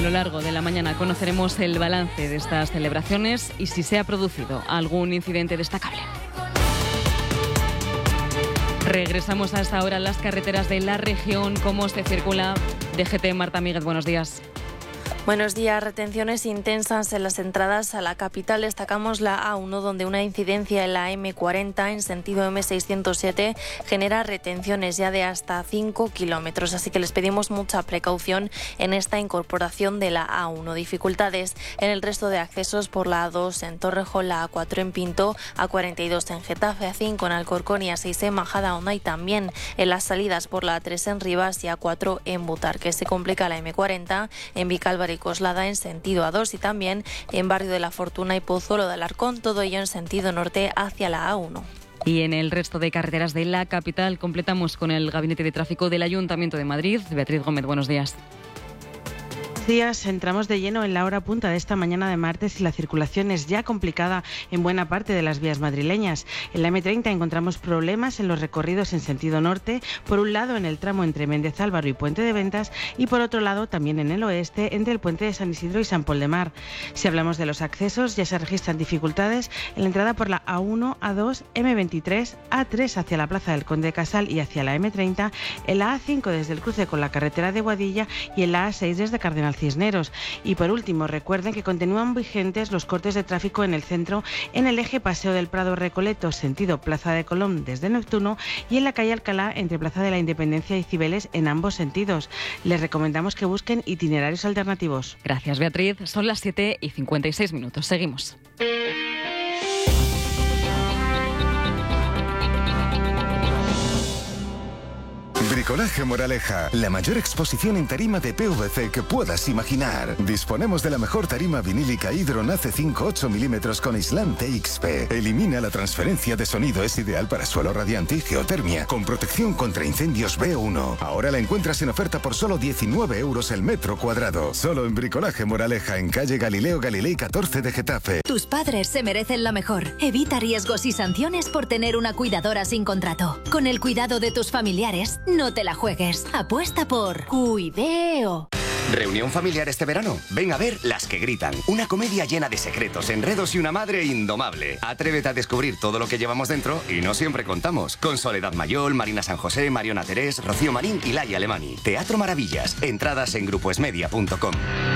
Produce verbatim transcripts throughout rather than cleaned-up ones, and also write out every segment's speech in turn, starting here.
lo largo de la mañana conoceremos el balance de estas celebraciones y si se ha producido algún incidente destacable. Regresamos hasta ahora a las carreteras de la región. ¿Cómo se circula? D G T, Marta Míguez, buenos días. Buenos días. Retenciones intensas en las entradas a la capital. Destacamos la A uno, donde una incidencia en la eme cuarenta en sentido eme seiscientos siete genera retenciones ya de hasta cinco kilómetros. Así que les pedimos mucha precaución en esta incorporación de la A uno. Dificultades en el resto de accesos por la A dos en Torrejón, la A cuatro en Pinto, A cuarenta y dos en Getafe, A cinco en Alcorcón y A seis en Majadahonda, y también en las salidas por la A tres en Rivas y A cuatro en Butarque. Se complica la eme cuarenta en Vicálvaro y Coslada en sentido A dos y también en Barrio de la Fortuna y Pozuelo de Alarcón, todo ello en sentido norte hacia la A uno. Y en el resto de carreteras de la capital completamos con el Gabinete de Tráfico del Ayuntamiento de Madrid. Beatriz Gómez, buenos días. Días, entramos de lleno en la hora punta de esta mañana de martes y la circulación es ya complicada en buena parte de las vías madrileñas. En la eme treinta encontramos problemas en los recorridos en sentido norte, por un lado en el tramo entre Méndez Álvaro y Puente de Ventas y por otro lado también en el oeste entre el puente de San Isidro y San Pol de Mar. Si hablamos de los accesos, ya se registran dificultades en la entrada por la A uno, A dos, eme veintitrés, A tres hacia la Plaza del Conde de Casal y hacia la eme treinta, en la A cinco desde el cruce con la carretera de Boadilla y en la A seis desde Cardenal Cisneros. Y por último, recuerden que continúan vigentes los cortes de tráfico en el centro, en el eje Paseo del Prado Recoleto, sentido Plaza de Colón desde Neptuno, y en la calle Alcalá entre Plaza de la Independencia y Cibeles en ambos sentidos. Les recomendamos que busquen itinerarios alternativos. Gracias, Beatriz. Son las siete y cincuenta y seis minutos. Seguimos. Bricolaje Moraleja, la mayor exposición en tarima de pe ve ce que puedas imaginar. Disponemos de la mejor tarima vinílica Hydron A C cinco ocho milímetros con aislante X P. Elimina la transferencia de sonido, es ideal para suelo radiante y geotermia, con protección contra incendios be uno. Ahora la encuentras en oferta por solo diecinueve euros el metro cuadrado. Solo en Bricolaje Moraleja, en calle Galileo Galilei catorce de Getafe. Tus padres se merecen lo mejor. Evita riesgos y sanciones por tener una cuidadora sin contrato. Con el cuidado de tus familiares, no te la juegues. Apuesta por Cuideo. ¿Reunión familiar este verano? Ven a ver Las que gritan. Una comedia llena de secretos, enredos y una madre indomable. Atrévete a descubrir todo lo que llevamos dentro y no siempre contamos. Con Soledad Mayol, Marina San José, Mariona Terés, Rocío Marín y Laia Alemani. Teatro Maravillas. Entradas en grupo esmedia punto com.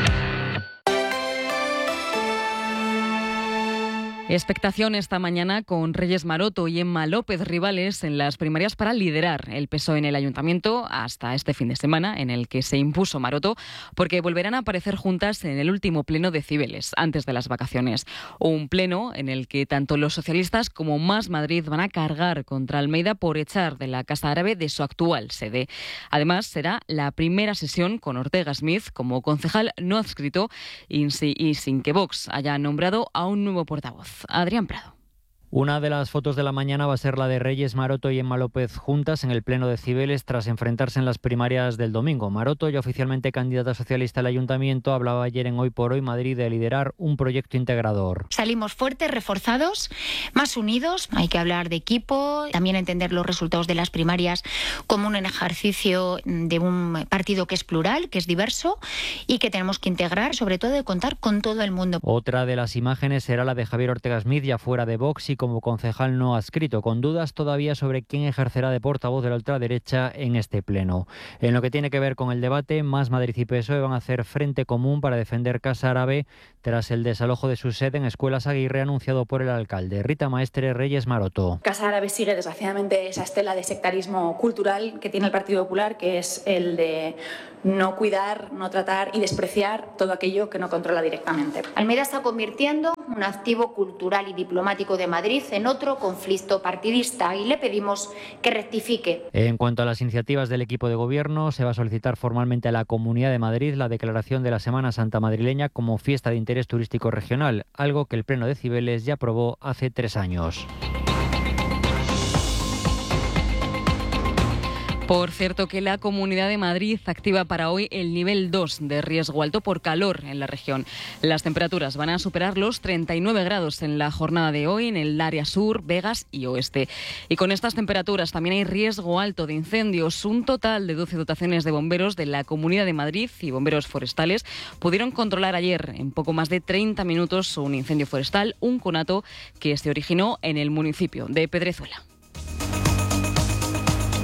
Expectación esta mañana con Reyes Maroto y Emma López rivales en las primarias para liderar el P S O E en el Ayuntamiento hasta este fin de semana, en el que se impuso Maroto, porque volverán a aparecer juntas en el último pleno de Cibeles, antes de las vacaciones. Un pleno en el que tanto los socialistas como Más Madrid van a cargar contra Almeida por echar de la Casa Árabe de su actual sede. Además, será la primera sesión con Ortega Smith como concejal no adscrito y sin que Vox haya nombrado a un nuevo portavoz. Adrián Prado. Una de las fotos de la mañana va a ser la de Reyes Maroto y Emma López juntas en el pleno de Cibeles tras enfrentarse en las primarias del domingo. Maroto, ya oficialmente candidata socialista al ayuntamiento, hablaba ayer en Hoy por Hoy Madrid de liderar un proyecto integrador. Salimos fuertes, reforzados, más unidos. Hay que hablar de equipo, también entender los resultados de las primarias como un ejercicio de un partido que es plural, que es diverso y que tenemos que integrar, sobre todo de contar con todo el mundo. Otra de las imágenes será la de Javier Ortega Smith, ya fuera de Vox y como concejal no adscrito, con dudas todavía sobre quién ejercerá de portavoz de la ultraderecha en este pleno. En lo que tiene que ver con el debate, Más Madrid y P S O E van a hacer frente común para defender Casa Árabe tras el desalojo de su sede en Escuelas Aguirre anunciado por el alcalde. Rita Maestre, Reyes Maroto. Casa Árabe sigue desgraciadamente esa estela de sectarismo cultural que tiene el Partido Popular, que es el de no cuidar, no tratar y despreciar todo aquello que no controla directamente. Almeida está convirtiendo un activo cultural y diplomático de Madrid en otro conflicto partidista y le pedimos que rectifique. En cuanto a las iniciativas del equipo de gobierno, se va a solicitar formalmente a la Comunidad de Madrid la declaración de la Semana Santa madrileña como fiesta de interés turístico regional, algo que el Pleno de Cibeles ya aprobó hace tres años. Por cierto, que la Comunidad de Madrid activa para hoy el nivel dos de riesgo alto por calor en la región. Las temperaturas van a superar los treinta y nueve grados en la jornada de hoy en el área sur, Vegas y oeste. Y con estas temperaturas también hay riesgo alto de incendios. Un total de doce dotaciones de bomberos de la Comunidad de Madrid y bomberos forestales pudieron controlar ayer en poco más de treinta minutos un incendio forestal, un conato que se originó en el municipio de Pedrezuela.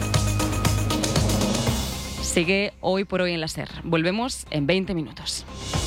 Sigue Hoy por Hoy en la SER. Volvemos en veinte minutos.